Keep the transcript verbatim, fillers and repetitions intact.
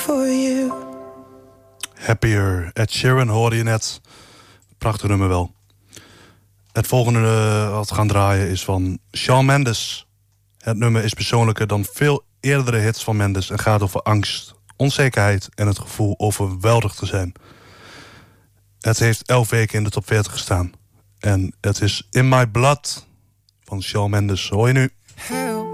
for you. Happier. Ed Sheeran hoorde je net. Prachtig nummer wel. Het volgende uh, wat we gaan draaien is van Shawn Mendes. Het nummer is persoonlijker dan veel eerdere hits van Mendes en gaat over angst, onzekerheid en het gevoel overweldigd te zijn. Het heeft elf weken in de top veertig gestaan. En het is In My Blood van Shawn Mendes. Hoor je nu? Hey.